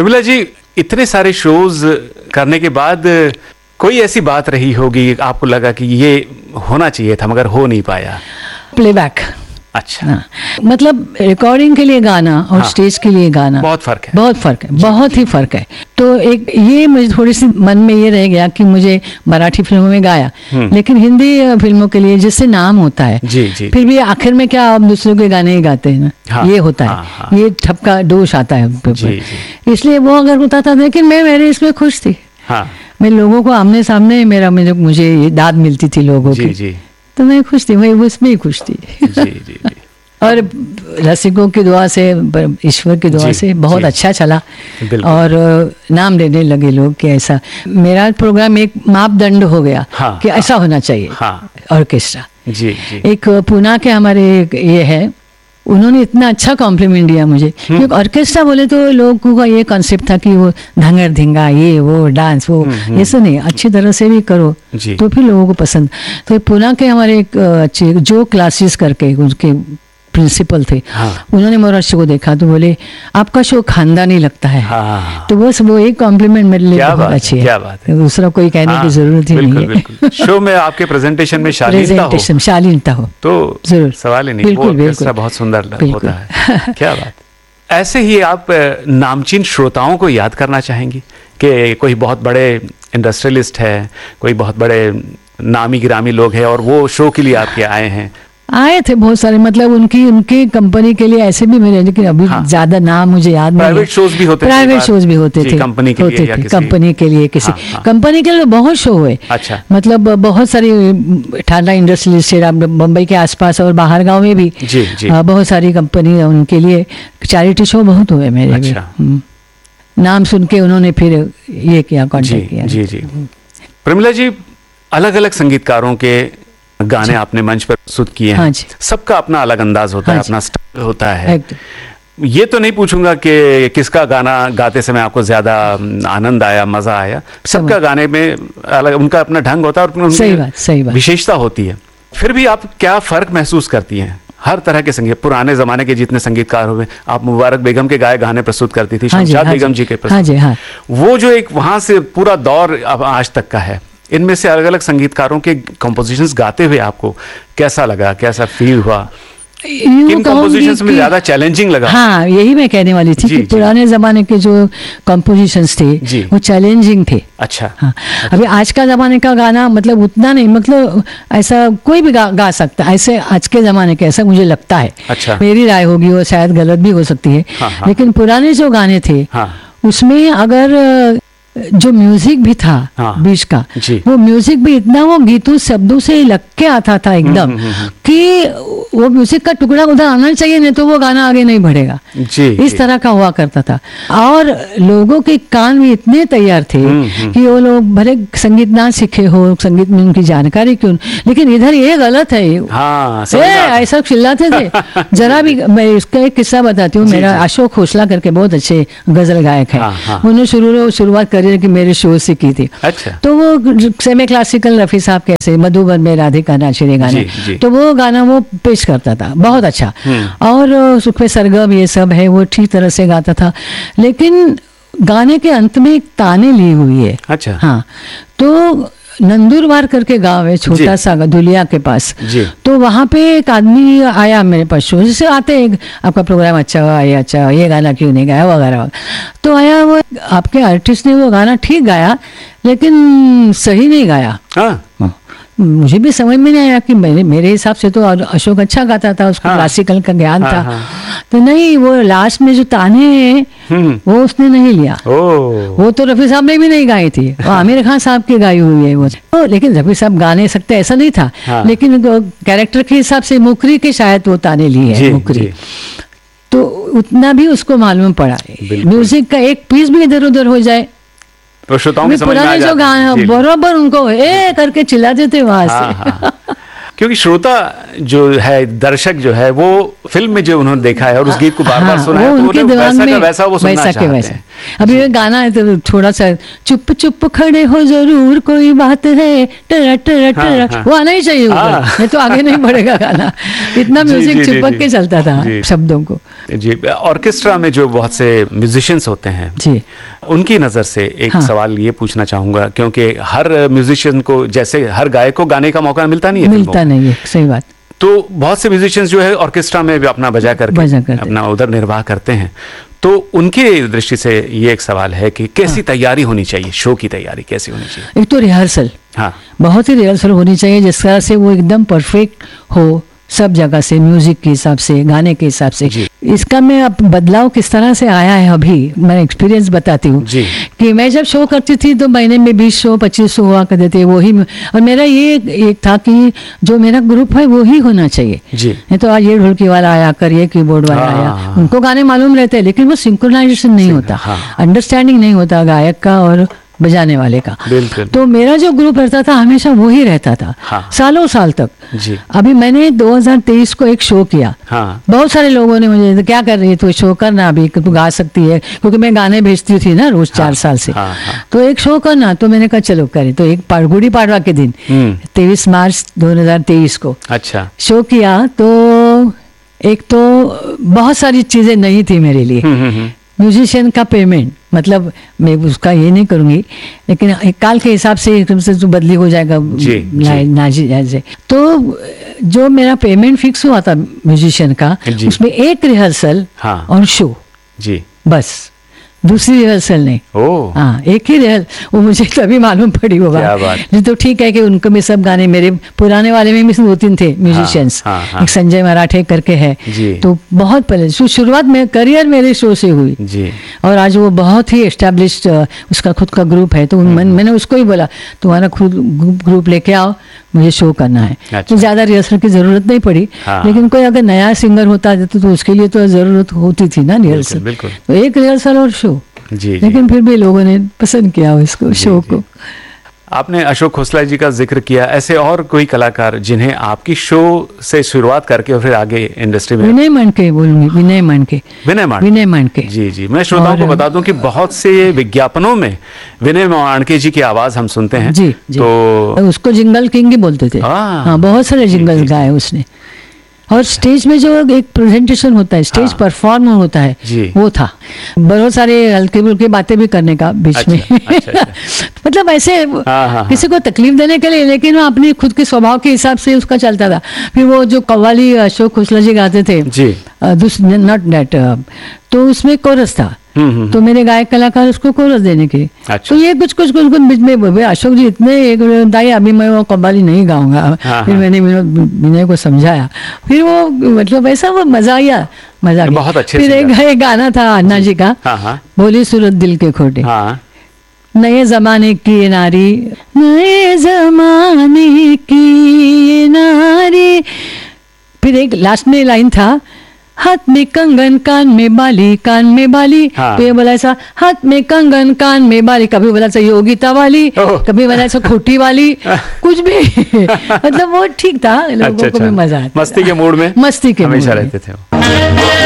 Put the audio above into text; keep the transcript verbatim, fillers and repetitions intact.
प्रमिला जी, इतने सारे शोज करने के बाद कोई ऐसी बात रही होगी आपको लगा कि ये होना चाहिए था मगर हो नहीं पाया? प्लेबैक। अच्छा। हाँ, मतलब रिकॉर्डिंग के लिए गाना और हाँ, स्टेज के लिए गाना बहुत फर्क है। बहुत फर्क है, बहुत ही फर्क है। तो एक ये मुझे थोड़ी सी मन में ये रह गया कि मुझे मराठी फिल्मों में गाया, लेकिन हिंदी फिल्मों के लिए जिससे नाम होता है, जी, जी। फिर भी आखिर में क्या हम दूसरों के गाने ही गाते हैं ना। हाँ, ये होता है। हाँ, हाँ, ये ठपका दोष आता है, जी, जी। इसलिए वो अगर होता था, लेकिन मैं मेरे इसमें खुश थी। हाँ। मैं लोगों को आमने सामने मेरा मुझे मुझे दाद मिलती थी लोगों की, जी। तो मैं खुश थी, मैं उसमें ही खुश थी। जी, जी, जी। और रसिकों की दुआ से, ईश्वर की दुआ से बहुत अच्छा चला और नाम लेने लगे लोग कि ऐसा मेरा प्रोग्राम एक मापदंड हो गया। हाँ, कि ऐसा होना चाहिए। हाँ, ऑर्केस्ट्रा। जी, जी। एक पुणे के हमारे ये है, उन्होंने इतना अच्छा कॉम्प्लीमेंट दिया मुझे, क्योंकि ऑर्केस्ट्रा बोले तो लोगों का ये कॉन्सेप्ट था कि वो धंगर धिंगा, ये वो डांस वो, ये सब नहीं, अच्छी तरह से भी करो तो फिर लोगों को पसंद। तो पुणे के हमारे एक अच्छे जो क्लासेस करके उनके प्रिंसिपल थे। हाँ। उन्होंने मेरा शो देखा तो बोले आपका शो खानदानी लगता है। हाँ। तो बस वो एक कॉम्प्लीमेंट मेरे लिए बहुत अच्छी है। क्या बात है, दूसरा कोई कहने हाँ, की जरूरत ही नहीं है। शो में आपके प्रेजेंटेशन में शालीनता हो, शालीनता हो तो जरूर, सवाल ही नहीं। बिल्कुल, बिल्कुल, बहुत सुंदर होता है। क्या बात। ऐसे ही आप नामचीन श्रोताओं को याद करना चाहेंगी कि कोई बहुत बड़े इंडस्ट्रियलिस्ट है, कोई बहुत बड़े नामी गिरामी लोग हैं और वो शो के लिए आपके आए हैं? आए थे बहुत सारे, मतलब उनकी उनकी कंपनी के लिए ऐसे भी मेरे, लेकिन अभी हाँ। ज्यादा नाम मुझे याद नहीं है। प्राइवेट शोज भी होते थे, प्राइवेट शोज भी होते थे, कंपनी के लिए या किसी कंपनी के लिए किसी हाँ, हाँ। कंपनी के लिए बहुत शो हुए। अच्छा। मतलब बहुत सारी ठाडा इंडस्ट्रियलिस्ट, बम्बई के आसपास और बाहर गाँव में भी जी, जी। बहुत सारी कंपनी, उनके लिए चैरिटी शो बहुत हुए मेरे। अच्छा। नाम सुन के उन्होंने फिर ये किया, कॉन्टेक्ट किया। जी, जी। प्रमिला जी, अलग अलग संगीतकारों के गाने आपने मंच पर प्रस्तुत किए हैं। हाँ, सबका अपना अलग अंदाज होता हाँ, है, अपना स्टाइल होता है। ये तो नहीं पूछूंगा कि किसका गाना गाते समय आपको ज्यादा आनंद आया, मजा आया। सबका गाने में अलग उनका अपना ढंग होता है और सही बात, सही बात, विशेषता होती है। फिर भी आप क्या फर्क महसूस करती हैं? हर तरह के संगीत, पुराने जमाने के जितने संगीतकार हुए, आप मुबारक बेगम के गाए गाने प्रस्तुत करती थी, शमशाद बेगम जी के प्रस्तुत, वो जो एक वहां से पूरा दौर अब आज तक का है, इनमें से अलग अलग संगीतकारों के कंपोजिशंस गाते हुए आपको कैसा लगा, कैसा फील हुआ? किन कंपोजिशंस में ज्यादा चैलेंजिंग लगा? हाँ, यही मैं कहने वाली थी कि पुराने जमाने के जो कंपोजिशंस थे वो चैलेंजिंग थे। अच्छा। हाँ, अभी आज का जमाने का गाना मतलब उतना नहीं, मतलब ऐसा कोई भी गा, गा सकता है ऐसे आज के जमाने के, ऐसा मुझे लगता है। अच्छा। मेरी राय होगी, वो शायद गलत भी हो सकती है। हाँ, हाँ। लेकिन पुराने जो गाने थे हाँ। उसमें अगर जो म्यूजिक भी था हाँ, बीच का, वो म्यूजिक भी इतना वो गीतों शब्दों से लग के आता था एकदम कि वो म्यूजिक का टुकड़ा उधर आना चाहिए, नहीं तो वो गाना आगे नहीं बढ़ेगा। जी, इस जी. तरह का हुआ करता था। और लोगों के कान भी इतने तैयार थे कि वो लोग भले संगीत ना सीखे हो, संगीत में उनकी जानकारी क्यों, लेकिन इधर ये गलत है हाँ, ऐसा चिल्लाते थे। जरा भी मैं इसका एक किस्सा बताती हूँ। मेरा अशोक खोसला करके बहुत अच्छे गजल गायक है, उन्होंने शुरू शुरुआत करी कि मेरे शो से की थी। अच्छा। तो वो सेमी क्लासिकल रफी साहब कैसे मधुबन में राधिका नाचरे गाने, तो वो गाना वो पेश करता था बहुत अच्छा। और सुखवे सरगम ये सब है, वो ठीक तरह से गाता था, लेकिन गाने के अंत में एक ताने ली हुई है। अच्छा। हाँ, तो नंदुरबार करके गांव है, छोटा सा धुलिया के पास। तो वहां पे एक आदमी आया मेरे पास, शो जैसे आते हैं, आपका प्रोग्राम अच्छा हुआ, ये अच्छा हुआ, ये गाना क्यों नहीं गाया वगैरह। तो आया वो, आपके आर्टिस्ट ने वो गाना ठीक गाया लेकिन सही नहीं गाया। हाँ। मुझे भी समझ में नहीं आया कि मेरे मेरे हिसाब से तो अशोक अच्छा गाता था, उसको हाँ, क्लासिकल का ज्ञान हाँ, था हाँ, तो नहीं, वो लास्ट में जो ताने हैं वो उसने नहीं लिया। वो तो रफी साहब ने भी नहीं गाई थी, वो आमिर खान साहब की गाई हुई है वो। तो लेकिन रफी साहब गाने सकते ऐसा नहीं था हाँ, लेकिन कैरेक्टर के हिसाब से मुकरी के शायद वो ताने लिए है, मुकरी, तो उतना भी उसको मालूम पड़ा। म्यूजिक का एक पीस भी इधर उधर हो जाए तो श्रोताओं के समझ में आ जाता है। जो गाना बराबर उनको ए करके चिल्लाते थे वहां से। हाँ, हाँ। क्योंकि श्रोता जो है, दर्शक जो है, वो फिल्म में जो उन्होंने देखा है और उस गीत को बार बार सुना है, तो उनके दिमाग में वैसा वो सुनना चाहते हैं। अभी ये गाना है तो थोड़ा सा चुप चुप खड़े हो जरूर कोई बात है, टरा टरा टरा, वो आना ही चाहिए, नहीं तो आगे नहीं बढ़ेगा गाना। इतना म्यूजिक चिपक के चलता था शब्दों को। जी, ऑर्केस्ट्रा में जो बहुत से म्यूजिशियंस होते हैं जी, उनकी नज़र से एक हाँ। सवाल ये पूछना चाहूँगा, क्योंकि हर म्यूजिशियन को, जैसे हर गायक को गाने का मौका मिलता नहीं है, मिलता नहीं है, सही बात। तो बहुत से म्यूजिशियंस जो है ऑर्केस्ट्रा में भी अपना बजा करके बजा अपना उधर निर्वाह करते हैं। तो उनके दृष्टि से ये एक सवाल है कि कैसी हाँ। तैयारी होनी चाहिए, शो की तैयारी कैसी होनी चाहिए? एक तो रिहर्सल, हाँ, बहुत ही रिहर्सल होनी चाहिए, जिस तरह से वो एकदम परफेक्ट हो सब जगह से, म्यूजिक के हिसाब से, गाने के हिसाब से। इसका मैं अब बदलाव किस तरह से आया है, अभी मैं एक्सपीरियंस बताती हूँ कि मैं जब शो करती थी तो महीने में बीस शो पच्चीस शो हुआ करते थे, वही। और मेरा ये एक था कि जो मेरा ग्रुप है वो ही होना चाहिए, नहीं तो आज ये ढोलकी वाला आया कर, ये कीबोर्ड वाला आया, उनको गाने मालूम रहते हैं लेकिन वो सिंक्रोनाइजेशन नहीं होता, अंडरस्टैंडिंग नहीं होता गायक का और बजाने वाले का। तो मेरा जो ग्रुप रहता था हमेशा वो ही रहता था, हाँ। सालों साल तक जी। अभी मैंने दो हज़ार तेईस को एक शो किया, हाँ। बहुत सारे लोगों ने मुझे, तो क्या कर रही है तो शो करना, अभी तू गा सकती है, क्योंकि मैं गाने भेजती थी ना रोज, हाँ। चार साल से, हाँ, हाँ। तो एक शो करना, तो मैंने कहा चलो करें। तो एक गुड़ी पाड़वा के दिन तेईस मार्च दो हजार तेईस को अच्छा शो किया। तो एक तो बहुत सारी चीजें नहीं थी मेरे लिए, म्यूजिशियन का पेमेंट, मतलब मैं उसका ये नहीं करूंगी, लेकिन एक काल के हिसाब से एकदम से तो बदली हो जाएगा जी, जी। तो जो मेरा पेमेंट फिक्स हुआ था म्यूजिशियन का, उसमें एक रिहर्सल हाँ। और शो जी, बस, दूसरी रिहर्सल नहीं। ओह हाँ, एक ही रिहर्सल, वो मुझे तभी मालूम पड़ी वो बात। नहीं तो ठीक है कि उनको भी सब गाने, मेरे पुराने वाले में भी दो तीन थे म्यूजिशियंस, हाँ, हाँ, हाँ। एक संजय मराठे करके है, तो बहुत पहले शुरुआत में करियर मेरे शो से हुई जी। और आज वो बहुत ही एस्टेब्लिश्ड, उसका खुद का ग्रुप है। तो मैं, मैंने उसको ही बोला तुम्हारा खुद ग्रुप लेके आओ, मुझे शो करना है। अच्छा। तो ज्यादा रिहर्सल की जरूरत नहीं पड़ी, हाँ। लेकिन कोई अगर नया सिंगर होता है तो, तो उसके लिए तो जरूरत होती थी ना रिहर्सल, तो एक रिहर्सल और शो जी, लेकिन जी। फिर भी लोगों ने पसंद किया इसको, शो को। आपने अशोक खोसला जी का जिक्र किया, ऐसे और कोई कलाकार जिन्हें आपकी शो से शुरुआत करके और फिर आगे इंडस्ट्री में? विनय मांडके बोलूंगी, विनय मांडके। विनय मांडके विनय मांडके जी जी मैं श्रोताओं को बता दूं कि बहुत से विज्ञापनों में विनय मांडके जी की आवाज हम सुनते हैं जी, जी। तो उसको जिंगल किंग ही बोलते थे, हाँ, बहुत सारे जिंगल गाए उसने। और स्टेज में जो एक प्रेजेंटेशन होता है, स्टेज हाँ। परफॉर्म होता है वो था, बहुत सारे हल्के बुल्के बातें भी करने का बीच अच्छा, में अच्छा, अच्छा। मतलब ऐसे हाँ, हाँ, किसी को तकलीफ देने के लिए, लेकिन वो अपनी खुद के स्वभाव के हिसाब से उसका चलता था। फिर वो जो कव्वाली अशोक खोसला जी गाते थे, नॉट दैट, तो उसमें कोरस था, तो मेरे गायक कलाकार उसको कोरस देने के, अच्छा। तो ये कुछ कुछ कुछ कुछ बीच में अशोक जी इतने एक दाई अभी मैं वो कव्वाली नहीं गाऊंगा, हाँ, फिर हाँ। मैंने विनय को समझाया, फिर वो मतलब ऐसा वो मजा आया, मजा बहुत अच्छे। फिर एक, एक गाना था अन्ना जी का, हाँ, हाँ। बोली सूरत दिल के खोटे, हाँ। नए जमाने की नारी, नए जमाने की नारी, फिर एक लास्ट में लाइन था, हाथ में कंगन कान में बाली, कान में बाली, हाँ। तो ये बोला ऐसा, हाथ में कंगन कान में बाली, कभी बोला ऐसा योगिता वाली, कभी बोला ऐसा खोटी वाली, कुछ भी मतलब वो ठीक था, लोगों अच्छा, को भी मजा आता, मस्ती के मूड में मस्ती के हमेशा रहते थे।